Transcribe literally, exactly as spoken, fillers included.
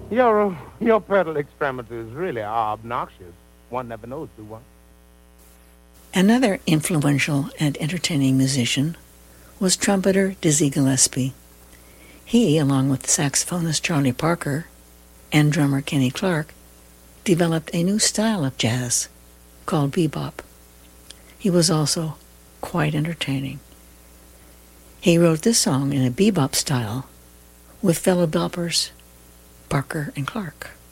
Your, your pedal extremities really are obnoxious. One never knows, do one? Another influential and entertaining musician was trumpeter Dizzy Gillespie. He, along with saxophonist Charlie Parker and drummer Kenny Clark, developed a new style of jazz called bebop. He was also quite entertaining. He wrote this song in a bebop style with fellow boppers Parker and Clark.